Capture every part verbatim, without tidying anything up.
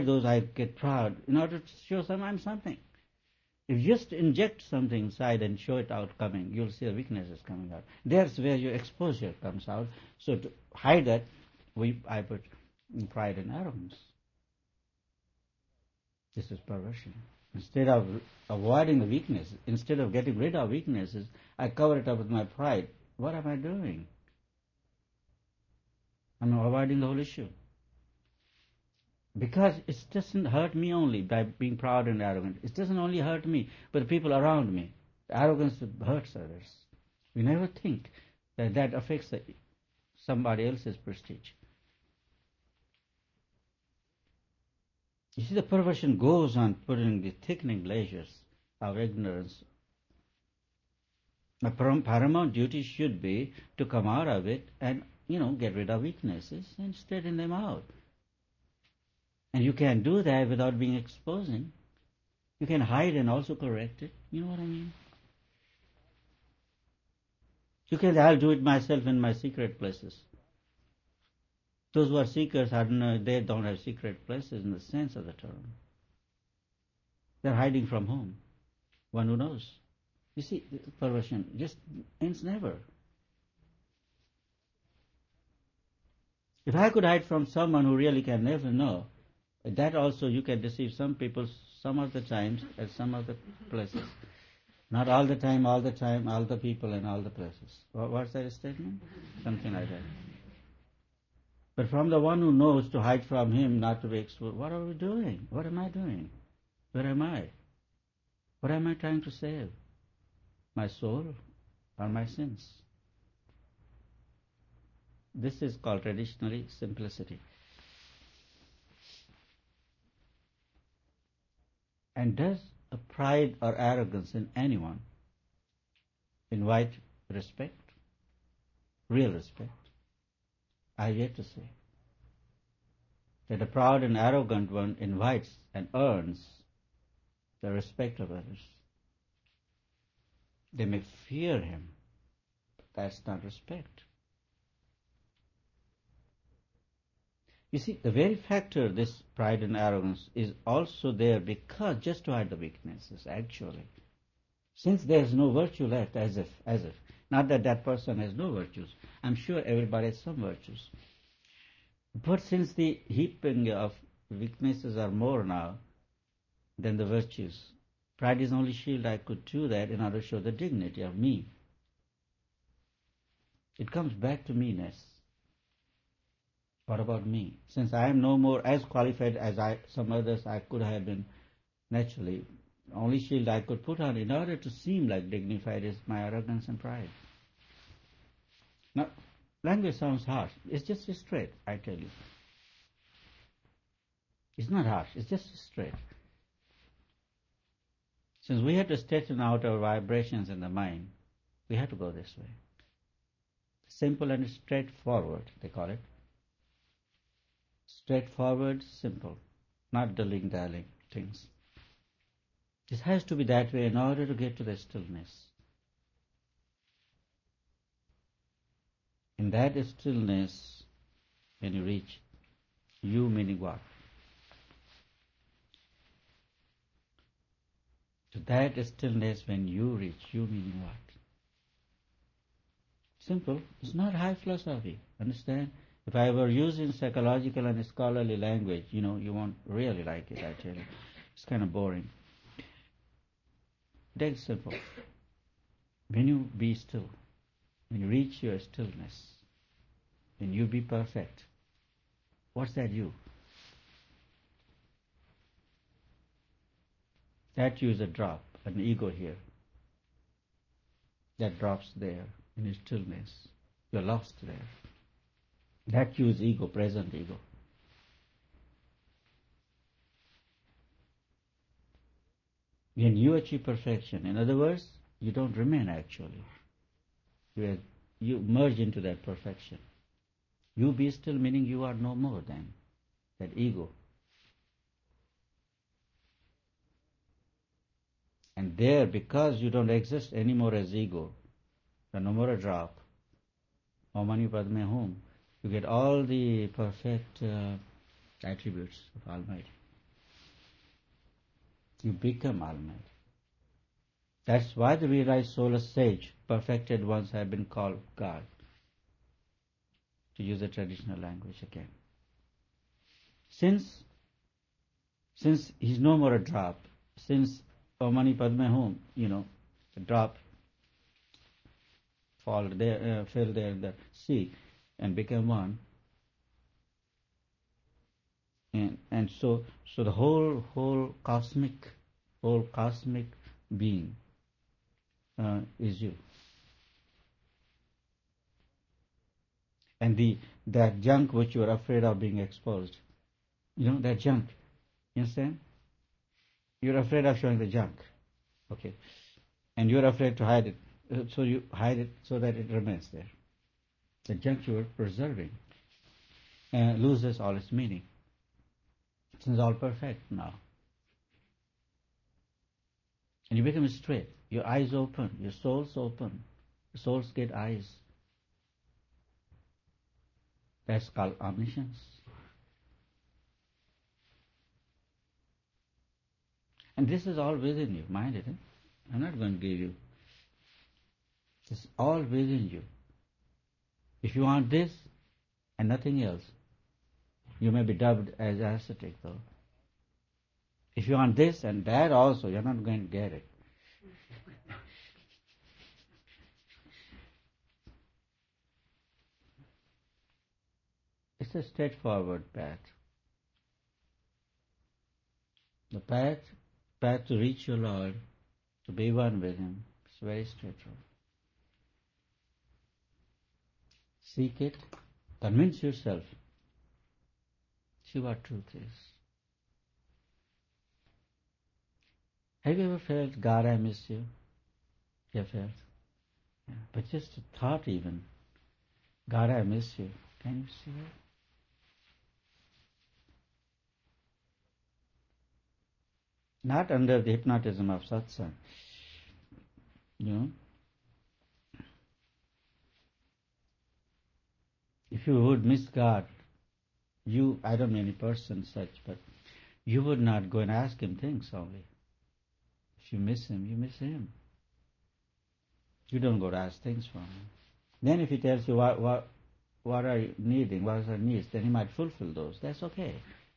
those I get proud in order to show some I'm something. If you just inject something inside and show it out coming, you'll see the weaknesses coming out. There's where your exposure comes out. So to hide that, we I put pride and arrogance. This is perversion. Instead of avoiding the weaknesses, instead of getting rid of weaknesses, I cover it up with my pride. What am I doing? I'm avoiding the whole issue. Because it doesn't hurt me only by being proud and arrogant. It doesn't only hurt me, but the people around me. The arrogance hurts others. We never think that that affects the, somebody else's prestige. You see, the perversion goes on putting the thickening layers of ignorance. The paramount duty should be to come out of it and, you know, get rid of weaknesses and straighten them out. And you can do that without being exposing. You can hide and also correct it. You know what I mean? You can, I'll do it myself in my secret places. Those who are seekers, I don't know, they don't have secret places in the sense of the term. They're hiding from whom? One who knows. You see, perversion just ends never. If I could hide from someone who really can never know, that also you can deceive some people some of the times at some of the places. Not all the time, all the time, all the people and all the places. What's that statement? Something like that. But from the one who knows to hide from him, not to be exposed, what are we doing? What am I doing? Where am I? What am I trying to save? My soul or my sins? This is called traditionally simplicity. And does a pride or arrogance in anyone invite respect? Real respect? I have yet to say that a proud and arrogant one invites and earns the respect of others. They may fear him, but that's not respect. You see, the very factor, this pride and arrogance, is also there because just to hide the weaknesses, actually. Since there's no virtue left, as if, as if. Not that that person has no virtues. I'm sure everybody has some virtues. But since the heaping of weaknesses are more now than the virtues, pride is the only shield I could do that in order to show the dignity of me. It comes back to meanness. What about me? Since I am no more as qualified as I, some others I could have been naturally, the only shield I could put on in order to seem like dignified is my arrogance and pride. Now, language sounds harsh. It's just straight, I tell you. It's not harsh, it's just straight. Since we have to straighten out our vibrations in the mind, we have to go this way. Simple and straightforward, they call it. Straightforward, simple, not dilly-dallying things. This has to be that way in order to get to the stillness. In that stillness, when you reach, you meaning what? To that stillness when you reach, you meaning what? Simple. It's not high philosophy. Understand? If I were using psychological and scholarly language, you know, you won't really like it, I tell you. It's kind of boring. That's simple. When you be still, when you reach your stillness, when you be perfect, what's that you? That you is a drop, an ego here. That drops there in your stillness. You're lost there. That you is ego, present ego. When you achieve perfection, in other words, you don't remain actually. You, are, you merge into that perfection. You be still meaning you are no more than that ego. And there, because you don't exist anymore as ego, you're no more a drop. Om Mani Padme Hum. You get all the perfect uh, attributes of Almighty. You become Almighty. That's why the realized soulless sage, perfected ones, have been called God, to use the traditional language again. Since, since he's no more a drop, since Om Mani Padme Hum, you know, a drop fall there, uh, fell there in the sea and became one, and and so so the whole whole cosmic whole cosmic being uh, is you. And the that junk which you are afraid of being exposed, you know, that junk, you understand? You're afraid of showing the junk, okay, and you're afraid to hide it, uh, so you hide it so that it remains there. The junk you are preserving uh, loses all its meaning. It's all perfect now, and you become straight. Your eyes open, your soul's open. The souls get eyes. That's called omniscience. And this is all within you, mind it. Eh? I'm not going to give you. It's all within you. If you want this and nothing else, you may be dubbed as ascetic though. If you want this and that also, you're not going to get it. It's a straightforward path. The path, path to reach your Lord, to be one with Him, it's very straightforward. Seek it, convince yourself, see what truth is. Have you ever felt, God, I miss you? You have felt? Yeah. But just a thought even, God, I miss you. Can you see it? Not under the hypnotism of satsang, you know. If you would miss God, you, I don't mean any person such, but you would not go and ask Him things only. If you miss Him, you miss Him. You don't go to ask things from Him. Then if He tells you what, what, what are you needing, what are your needs, then He might fulfill those. That's okay.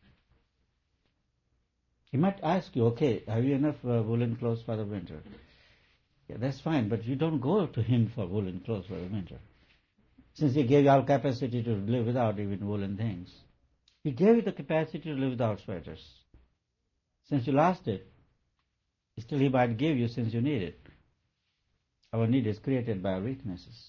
He might ask you, okay, have you enough uh, woolen clothes for the winter? Yeah, that's fine, but you don't go to Him for woolen clothes for the winter. Since He gave you all capacity to live without even woolen things. He gave you the capacity to live without sweaters. Since you lost it, still He might give you since you need it. Our need is created by our weaknesses.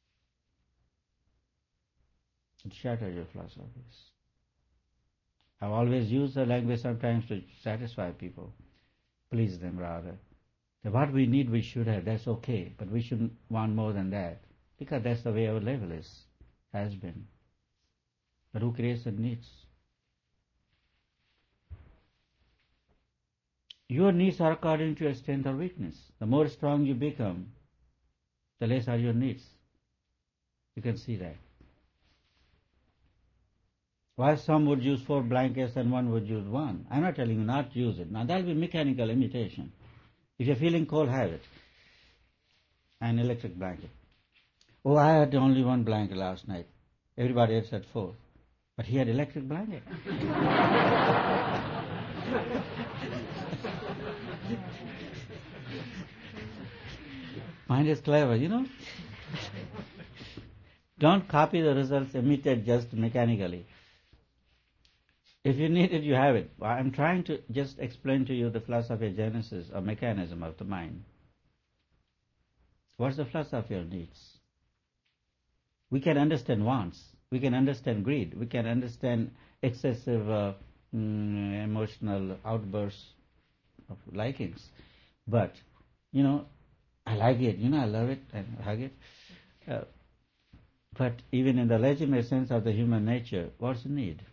It shatters your philosophies. I've always used the language sometimes to satisfy people, please them rather. That what we need we should have, that's okay, but we shouldn't want more than that, because that's the way our level is, has been. But who creates the needs? Your needs are according to your strength or weakness. The more strong you become, the less are your needs. You can see that. Why some would use four blankets and one would use one? I'm not telling you not to use it. Now that will be mechanical imitation. If you're feeling cold, have it. An electric blanket. Oh, I had only one blanket last night. Everybody else had four. But he had electric blanket. Mind is clever, you know. Don't copy the results, imitate just mechanically. If you need it, you have it. I'm trying to just explain to you the philosophy of genesis, or mechanism of the mind. What's the philosophy of needs? We can understand wants. We can understand greed. We can understand excessive uh, mm, emotional outbursts of likings. But, you know, I like it, you know, I love it, and hug it. Uh, but even in the legitimate sense of the human nature, what's the need?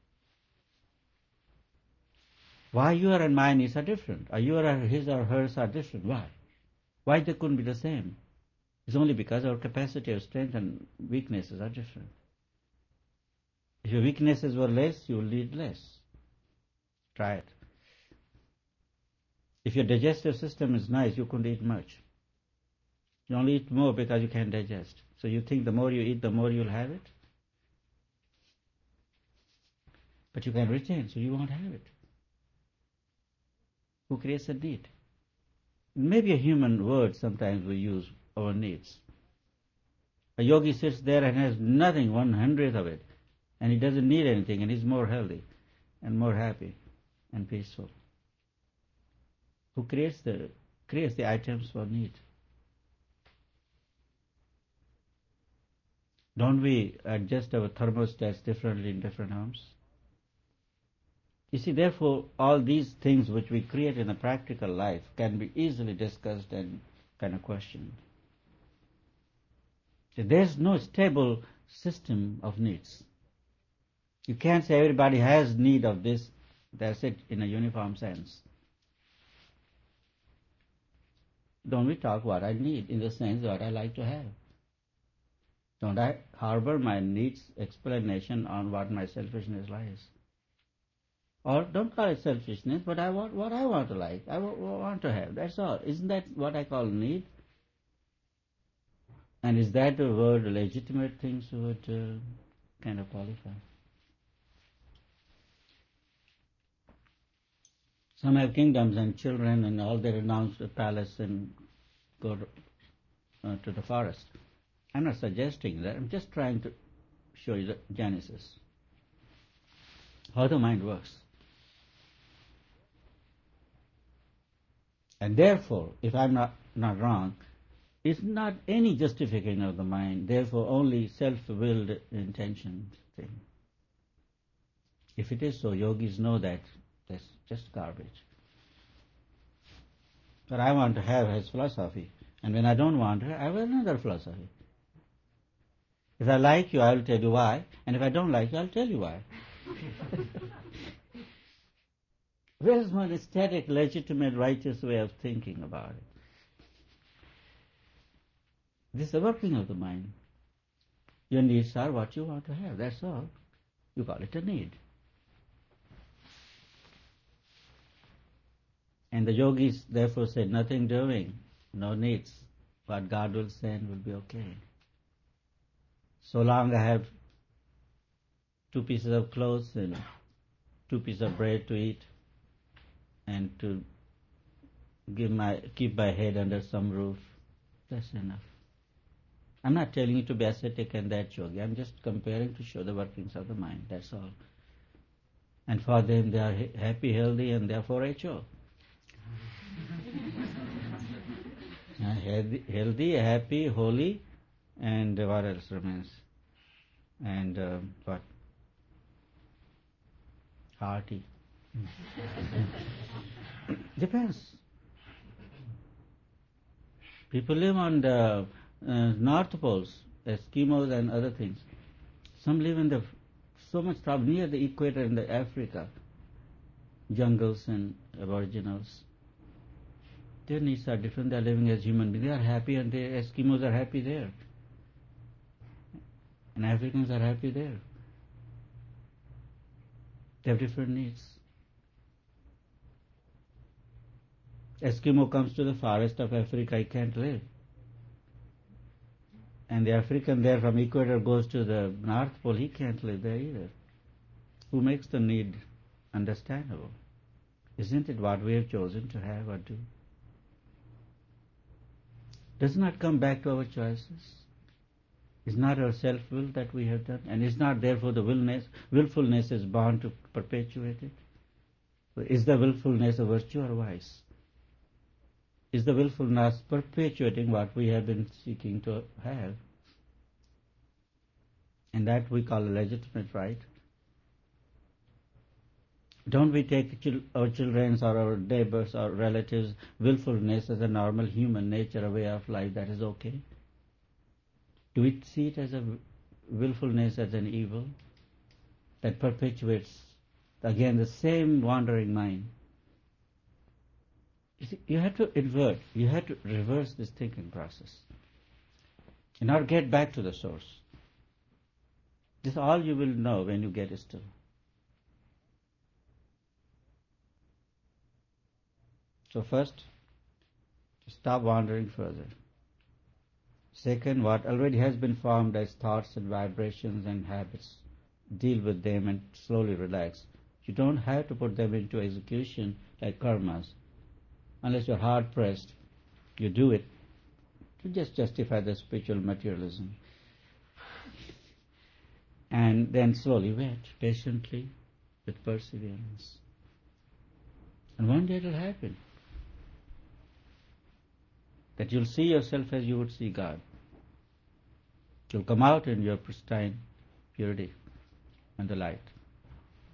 Why your and my needs are different? Or your or his or hers are different? Why? Why they couldn't be the same? It's only because our capacity of strength and weaknesses are different. If your weaknesses were less, you will need less. Try it. If your digestive system is nice, you couldn't eat much. You only eat more because you can digest. So you think the more you eat, the more you'll have it? But you can retain, so you won't have it. Who creates a need? Maybe a human word sometimes we use, our needs. A yogi sits there and has nothing, one hundredth of it, and he doesn't need anything, and he's more healthy and more happy and peaceful. Who creates the creates the items for need? Don't we adjust our thermostats differently in different homes? You see, therefore, all these things which we create in the practical life can be easily discussed and kind of questioned. So there's no stable system of needs. You can't say everybody has need of this, that's it, in a uniform sense. Don't we talk what I need in the sense what I like to have? Don't I harbor my needs explanation on what my selfishness lies? Or don't call it selfishness, but I want what I want to like, I want to have, that's all. Isn't that what I call need? And is that the word legitimate things would uh, kind of qualify? Some have kingdoms and children and all they renounce the palace and go uh, to the forest. I'm not suggesting that, I'm just trying to show you the genesis, how the mind works. And therefore, if I'm not, not wrong, it's not any justification of the mind, therefore only self-willed intention thing. If it is so, yogis know that that's just garbage. But I want to have his philosophy, and when I don't want to, I have another philosophy. If I like you, I will tell you why, and if I don't like you, I'll tell you why. Where is my static, legitimate, righteous way of thinking about it? This is the working of the mind. Your needs are what you want to have, that's all. You call it a need. And the yogis therefore said, nothing doing, no needs. What God will send will be okay. So long I have two pieces of clothes and two pieces of bread to eat and to give my keep my head under some roof, that's enough. I'm not telling you to be ascetic and that yogi. I'm just comparing to show the workings of the mind, that's all. And for them they are happy, healthy, and therefore H O. uh, healthy, healthy, happy, holy, and what else remains? And uh, what? Hearty. Depends. People live on the uh, North Poles, Eskimos and other things. Some live in the so much trouble near the equator in the Africa, jungles and aboriginals. Their needs are different. They are living as human beings. They are happy, and the Eskimos are happy there, and Africans are happy there. They have different needs. Eskimo comes to the forest of Africa, he can't live. And the African there from equator goes to the North Pole, he can't live there either. Who makes the need understandable? Isn't it what we have chosen to have or do? Does not come back to our choices. Is not our self-will that we have done, and is not therefore the willness, willfulness is bound to perpetuate it? Is the willfulness a virtue or vice? Is the willfulness perpetuating what we have been seeking to have? And that we call a legitimate right. Don't we take our children's or our neighbors or relatives' willfulness as a normal human nature, a way of life that is okay? Do we see it as a willfulness, as an evil that perpetuates, again, the same wandering mind? You see, you have to invert, you have to reverse this thinking process and not get back to the source. This is all you will know when you get still. So first, stop wandering further. Second, what already has been formed as thoughts and vibrations and habits, deal with them and slowly relax. You don't have to put them into execution like karmas. Unless you're hard pressed, you do it to just justify the spiritual materialism. And then slowly wait, patiently, with perseverance. And one day it will happen. That you'll see yourself as you would see God. You'll come out in your pristine purity and the light.